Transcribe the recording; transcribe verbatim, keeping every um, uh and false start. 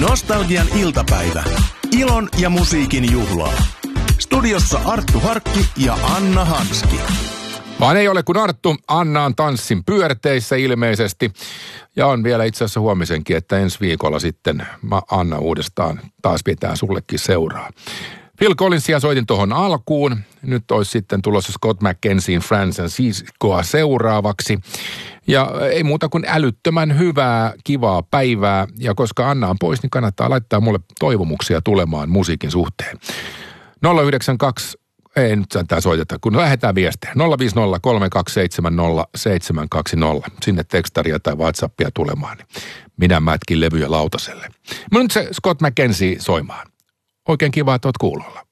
Nostalgian iltapäivä. Ilon ja musiikin juhlaa. Studiossa Arttu Harkki ja Anna Hanski. Vaan ei ole kuin Arttu. Anna on tanssin pyörteissä ilmeisesti. Ja on vielä itse asiassa huomisenkin, että ensi viikolla sitten mä Anna uudestaan taas pitää sullekin seuraa. Phil Collinsia soitin tuohon alkuun. Nyt olisi sitten tulossa Scott McKenzien Franz and Ciscoa seuraavaksi. Ja ei muuta kuin älyttömän hyvää, kivaa päivää. Ja koska Anna on pois, niin kannattaa laittaa mulle toivomuksia tulemaan musiikin suhteen. nolla yhdeksän kaksi, ei nyt tää soiteta, kun lähdetään viestejä. nolla viisi nolla kolme kaksi seitsemän nolla seitsemän kaksi nolla. Sinne tekstaria tai WhatsAppia tulemaan, niin minä mätkin levyjä lautaselle. Mä nyt se Scott McKenzie soimaan. Oikein kiva, että oot kuulolla.